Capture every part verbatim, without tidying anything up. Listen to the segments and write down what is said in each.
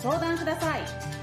相談ください。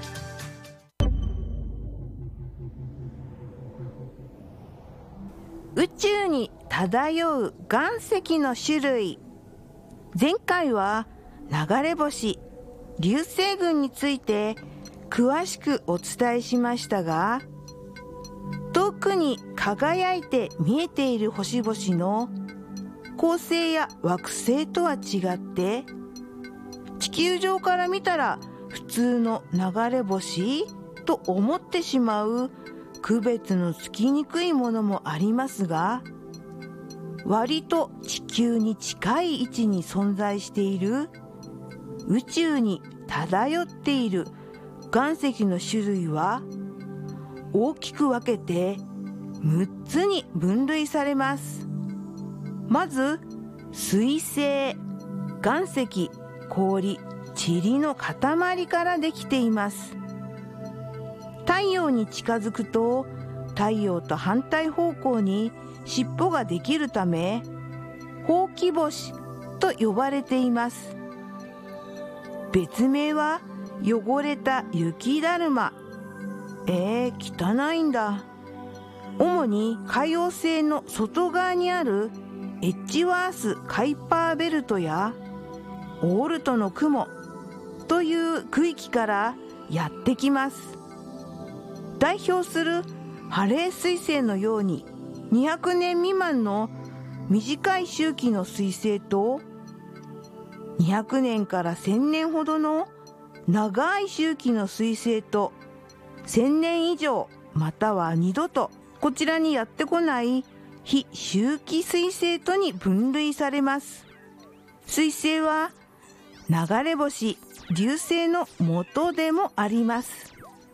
宇宙に漂う岩石の種類。前回は流れ星、流星群について詳しくお伝えしましたが、遠くに輝いて見えている星々の恒星や惑星とは違って、地球上から見たら普通の流れ星と思ってしまう区別のつきにくいものもありますが、割と地球に近い位置に存在している宇宙に漂っている岩石の種類は大きく分けてむっつに分類されます。まず水星、岩石、氷、塵の塊からできています。太陽に近づくと太陽と反対方向に尻尾ができるため、ほうき星と呼ばれています。別名は汚れた雪だるま。えー、汚いんだ。主に海王星の外側にあるエッジワース・カイパーベルトやオールトの雲という区域からやってきます。代表するハレー彗星のようににひゃくねん未満の短い周期の彗星と、にひゃくねんからせんねんほどの長い周期の彗星と、せんねん以上または二度とこちらにやってこない非周期彗星とに分類されます。彗星は流れ星、流星の元でもあります。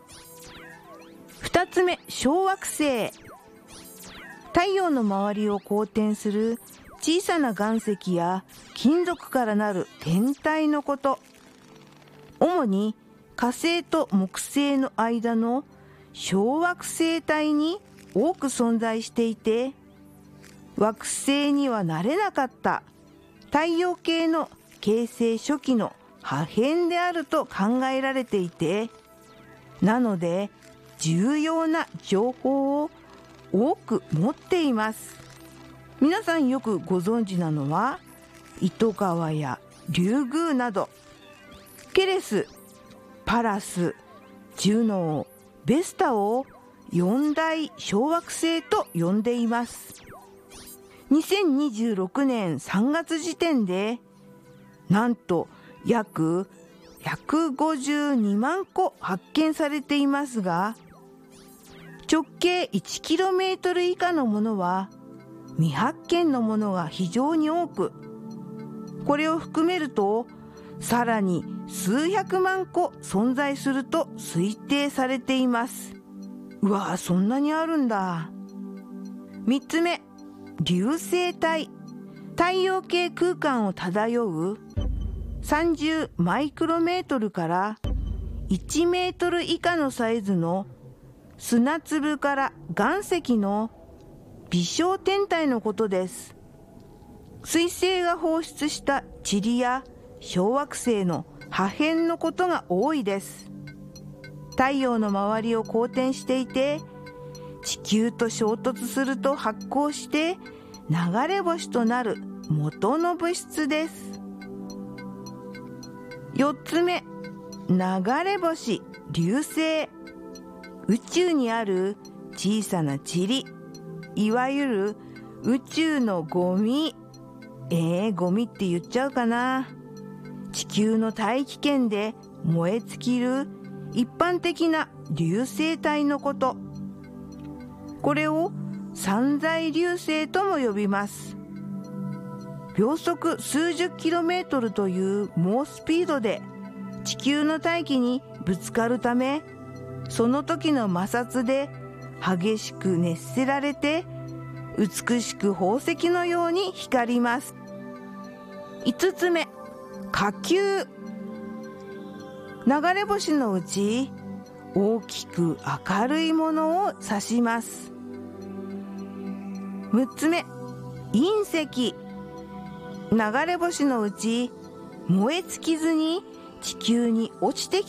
二つ目、小惑星。太陽の周りを公転する小さな岩石や金属からなる天体のこと。主に火星と木星の間の小惑星帯に多く存在していて、惑星にはなれなかった太陽系の形成初期の破片であると考えられていて、なので重要な情報を多く持っています。皆さんよくご存知なのは糸川やリュウグウなど、ケレス、パラス、ジュノー、ベスタを四大小惑星と呼んでいます。にせんにじゅうろくねんさんがつ時点でなんと約ひゃくごじゅうにまんこ発見されていますが、直径いちキロメートル以下のものは未発見のものが非常に多く、これを含めるとさらに数百万個存在すると推定されています。うわぁ、そんなにあるんだ。みっつめ、流星帯。太陽系空間を漂うさんじゅうマイクロメートルからいちメートル以下のサイズの砂粒から岩石の微小天体のことです。彗星が放出した塵や小惑星の破片のことが多いです。太陽の周りを公転していて、地球と衝突すると発光して流れ星となる元の物質です。よっつめ、流れ星、流星。宇宙にある小さな塵、いわゆる宇宙のゴミ。えー、ゴミって言っちゃうかな。地球の大気圏で燃え尽きる一般的な流星体のこと。これを散在流星とも呼びます。秒速数十キロメートルという猛スピードで地球の大気にぶつかるため、その時の摩擦で激しく熱せられて美しく宝石のように光ります。いつつめ、火球。流れ星のうち大きく明るいものを指します。むっつめ、隕石。流れ星のうち燃え尽きずに地球に落ちてき